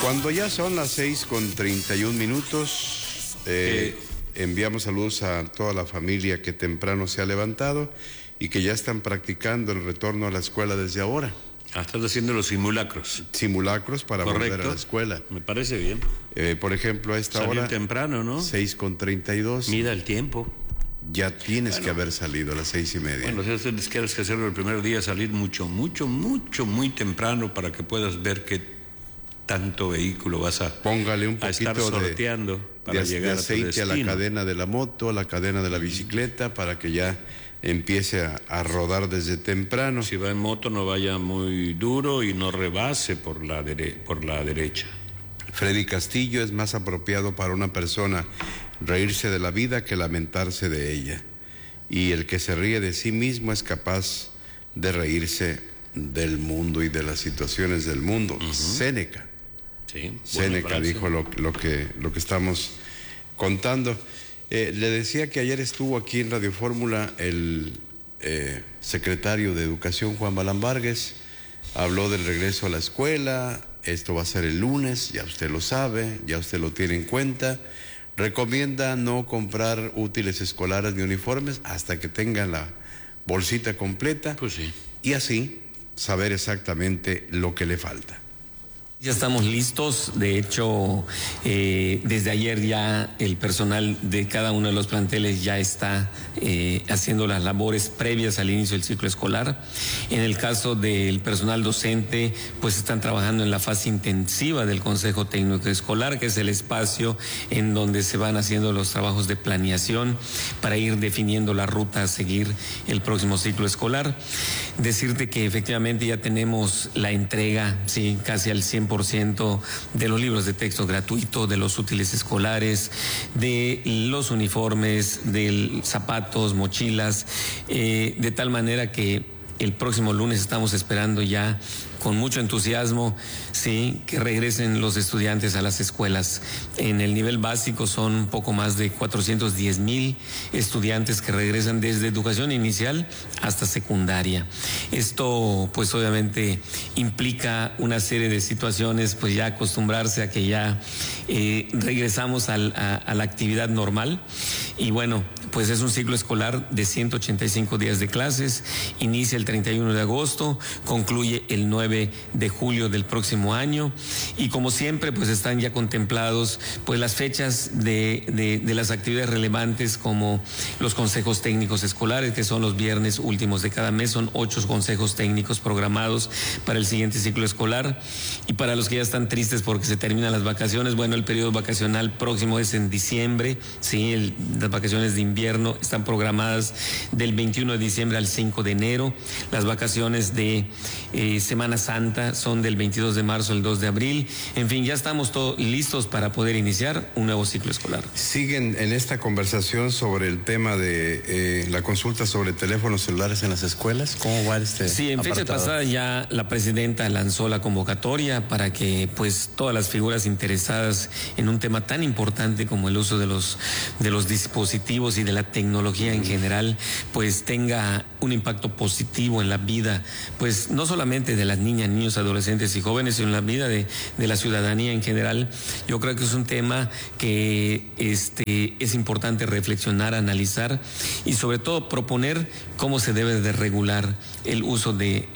Cuando ya son las 6:31, enviamos saludos a toda la familia que temprano se ha levantado y que ya están practicando el retorno a la escuela desde ahora. Estás haciendo los simulacros. Simulacros para volver a la escuela. Me parece bien. Por ejemplo, a esta hora, temprano, ¿no? 6:32. Mida el tiempo. Ya tienes que haber salido a las 6:30. Bueno, si tienes que hacerlo el primer día, salir muy temprano para que puedas ver qué tanto vehículo vas a, póngale un poquito estar sorteando para llegar de aceite a tu destino. A la cadena de la moto, a la cadena de la bicicleta, para que ya empiece a rodar desde temprano. Si va en moto, no vaya muy duro y no rebase por la derecha. Freddy Castillo: es más apropiado para una persona reírse de la vida que lamentarse de ella. Y el que se ríe de sí mismo es capaz de reírse del mundo y de las situaciones del mundo. Séneca. Sí, Séneca dijo lo que estamos contando. Le decía que ayer estuvo aquí en Radio Fórmula el secretario de Educación, Juan Balán Vargas. Habló del regreso a la escuela. Esto va a ser el lunes, ya usted lo sabe, ya usted lo tiene en cuenta. Recomienda no comprar útiles escolares ni uniformes hasta que tengan la bolsita completa. Pues sí. Y así saber exactamente lo que le falta. Ya estamos listos, de hecho, desde ayer ya el personal de cada uno de los planteles ya está haciendo las labores previas al inicio del ciclo escolar. En el caso del personal docente, pues están trabajando en la fase intensiva del Consejo Técnico Escolar, que es el espacio en donde se van haciendo los trabajos de planeación para ir definiendo la ruta a seguir el próximo ciclo escolar. Decirte que efectivamente ya tenemos la entrega, sí, casi al 100% de los libros de texto gratuito, de los útiles escolares, de los uniformes, de zapatos, mochilas, de tal manera que el próximo lunes estamos esperando ya con mucho entusiasmo, sí, que regresen los estudiantes a las escuelas. En el nivel básico son un poco más de 410,000 estudiantes que regresan desde educación inicial hasta secundaria. Esto, pues obviamente implica una serie de situaciones, pues ya acostumbrarse a que ya regresamos a la actividad normal. Y bueno, pues es un ciclo escolar de 185 días de clases, inicia el 31 de agosto, concluye el 9 de julio del próximo año, y como siempre pues están ya contemplados pues las fechas de las actividades relevantes, como los consejos técnicos escolares, que son los viernes últimos de cada mes. Son 8 consejos técnicos programados para el siguiente ciclo escolar. Y para los que ya están tristes porque se terminan las vacaciones, bueno, el periodo vacacional próximo es en diciembre, sí, las vacaciones de invierno están programadas del 21 de diciembre al 5 de enero. Las vacaciones de Semana Santa son del 22 de marzo al 2 de abril. En fin, ya estamos todos listos para poder iniciar un nuevo ciclo escolar. Siguen en esta conversación sobre el tema de la consulta sobre teléfonos celulares en las escuelas. ¿Cómo va este? Sí, en fecha pasada ya la presidenta lanzó la convocatoria para que pues todas las figuras interesadas en un tema tan importante como el uso de los dispositivos y de la tecnología en general, pues tenga un impacto positivo en la vida, pues no solamente de las niñas, niños, adolescentes y jóvenes, sino en la vida de la ciudadanía en general. Yo creo que es un tema que es importante reflexionar, analizar y sobre todo proponer cómo se debe de regular el uso de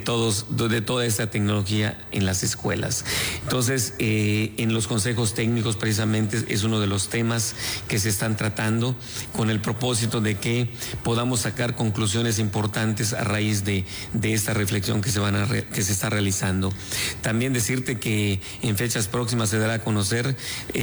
toda esta tecnología en las escuelas. Entonces, en los consejos técnicos precisamente es uno de los temas que se están tratando, con el propósito de que podamos sacar conclusiones importantes a raíz de esta reflexión que se está realizando. También decirte que en fechas próximas se dará a conocer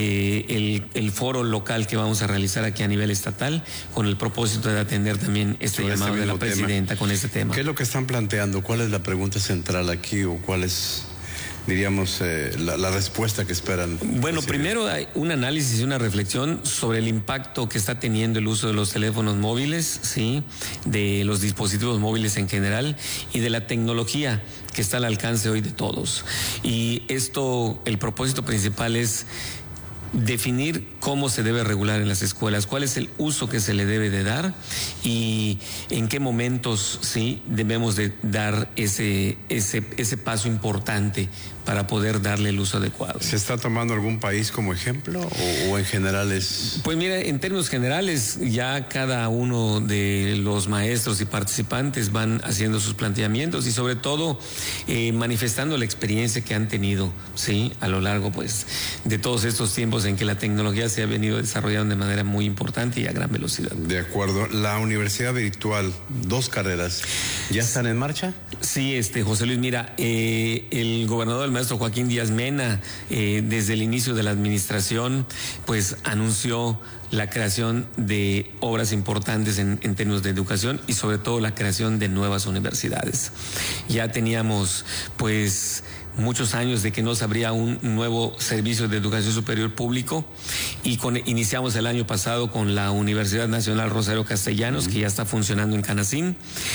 el foro local que vamos a realizar aquí a nivel estatal, con el propósito de atender también este llamado de la presidenta con este tema. ¿Qué es lo que están planteando? ¿Cuál es la pregunta central aquí, o cuál es, diríamos, la respuesta que esperan? Bueno, primero hay un análisis y una reflexión sobre el impacto que está teniendo el uso de los teléfonos móviles, sí, de los dispositivos móviles en general y de la tecnología que está al alcance hoy de todos. Y esto, el propósito principal es definir cómo se debe regular en las escuelas, cuál es el uso que se le debe de dar y en qué momentos sí debemos de dar ese paso importante para poder darle el uso adecuado. ¿Se está tomando algún país como ejemplo o en general es...? Pues mira, en términos generales, ya cada uno de los maestros y participantes van haciendo sus planteamientos y sobre todo manifestando la experiencia que han tenido, ¿sí?, a lo largo pues de todos estos tiempos en que la tecnología se ha venido desarrollando de manera muy importante y a gran velocidad. De acuerdo. La universidad virtual, 2 carreras, ¿ya están en marcha? Sí, José Luis, mira, el gobernador, el maestro Joaquín Díaz Mena, desde el inicio de la administración, pues anunció la creación de obras importantes en términos de educación y sobre todo la creación de nuevas universidades. Ya teníamos pues muchos años de que no se abría un nuevo servicio de educación superior público y iniciamos el año pasado con la Universidad Nacional Rosario Castellanos, que ya está funcionando en Canacín,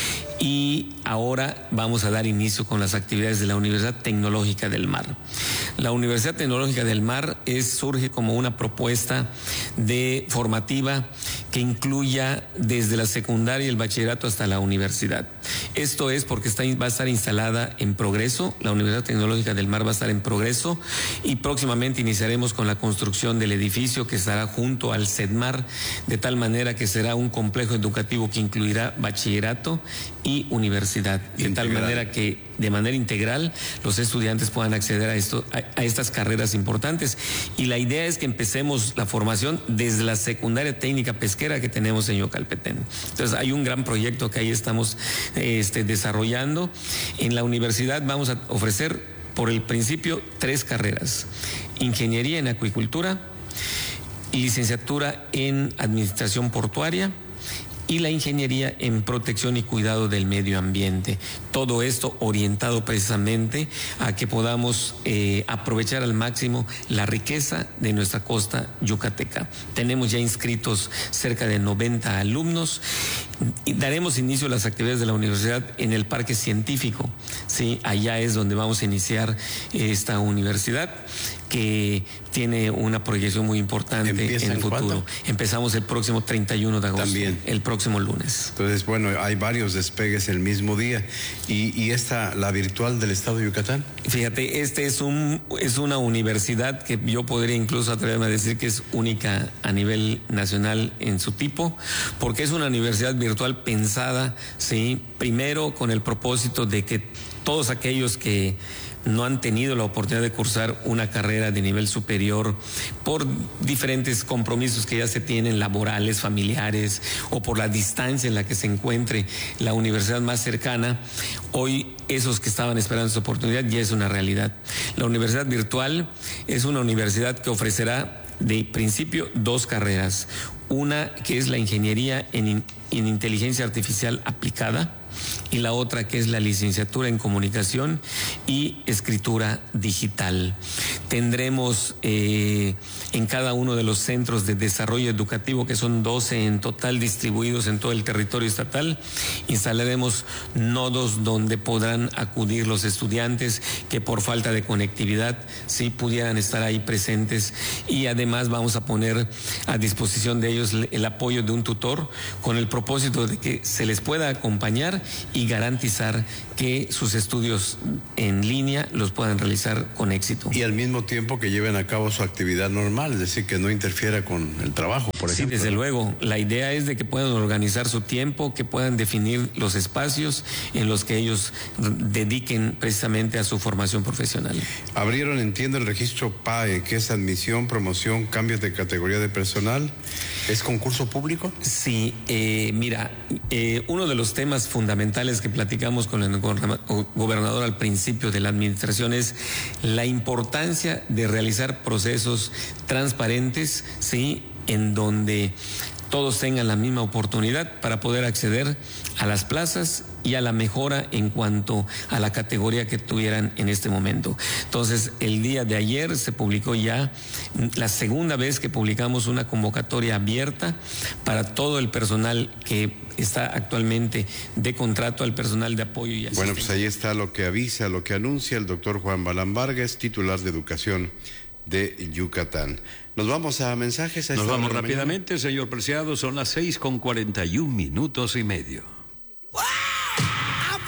y ahora vamos a dar inicio con las actividades de la Universidad Tecnológica del Mar. La Universidad Tecnológica del Mar surge como una propuesta formativa que incluya desde la secundaria y el bachillerato hasta la universidad. Esto es porque va a estar instalada en Progreso, la Universidad Tecnológica del Mar va a estar en Progreso y próximamente iniciaremos con la construcción del edificio que estará junto al CEDMAR, de tal manera que será un complejo educativo que incluirá bachillerato y universidad, de tal manera que de manera integral los estudiantes puedan acceder a estas carreras importantes. Y la idea es que empecemos la formación desde la secundaria técnica pesquera que tenemos en Yocalpetén. Entonces hay un gran proyecto que ahí estamos desarrollando. En la universidad vamos a ofrecer por el principio 3 carreras: ingeniería en acuicultura, licenciatura en administración portuaria y la ingeniería en protección y cuidado del medio ambiente. Todo esto orientado precisamente a que podamos aprovechar al máximo la riqueza de nuestra costa yucateca. Tenemos ya inscritos cerca de 90 alumnos y daremos inicio a las actividades de la universidad en el Parque Científico. Sí, allá es donde vamos a iniciar esta universidad, que tiene una proyección muy importante en el futuro. ¿Cuándo? Empezamos el próximo 31 de agosto. También. El próximo lunes. Entonces, bueno, hay varios despegues el mismo día. ¿Y esta, la virtual del Estado de Yucatán? Fíjate, es una universidad que yo podría incluso atreverme a decir que es única a nivel nacional en su tipo, porque es una universidad virtual pensada, sí, primero con el propósito de que todos aquellos que no han tenido la oportunidad de cursar una carrera de nivel superior por diferentes compromisos que ya se tienen, laborales, familiares, o por la distancia en la que se encuentre la universidad más cercana, hoy esos que estaban esperando esa oportunidad ya es una realidad. La universidad virtual es una universidad que ofrecerá de principio 2 carreras, una que es la ingeniería en inteligencia artificial aplicada y la otra que es la licenciatura en comunicación y escritura digital. Tendremos en cada uno de los centros de desarrollo educativo, que son 12 en total distribuidos en todo el territorio estatal, instalaremos nodos donde podrán acudir los estudiantes que por falta de conectividad sí pudieran estar ahí presentes, y además vamos a poner a disposición de ellos el apoyo de un tutor con el propósito de que se les pueda acompañar y garantizar que sus estudios en línea los puedan realizar con éxito. Y al mismo tiempo que lleven a cabo su actividad normal, es decir, que no interfiera con el trabajo, por ejemplo. Sí, desde luego. La idea es de que puedan organizar su tiempo, que puedan definir los espacios en los que ellos dediquen precisamente a su formación profesional. Abrieron, entiendo, el registro PAE, que es admisión, promoción, cambios de categoría de personal. ¿Es concurso público? Sí, mira, uno de los temas fundamentales que platicamos con el gobernador al principio de la administración es la importancia de realizar procesos transparentes, sí, en donde todos tengan la misma oportunidad para poder acceder a las plazas y a la mejora en cuanto a la categoría que tuvieran en este momento. Entonces, el día de ayer se publicó ya la segunda vez que publicamos una convocatoria abierta para todo el personal que está actualmente de contrato, al personal de apoyo y asistencia. Bueno, pues ahí está lo que avisa, lo que anuncia el doctor Juan Balán Vargas, titular de Educación de Yucatán. Nos vamos a mensajes. Nos vamos rápidamente, señor Preciado, son las 6:41 minutos y medio.